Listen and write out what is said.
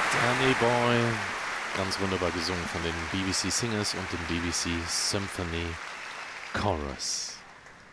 Danny Boy, ganz wunderbar gesungen von den BBC Singers und dem BBC Symphony Chorus.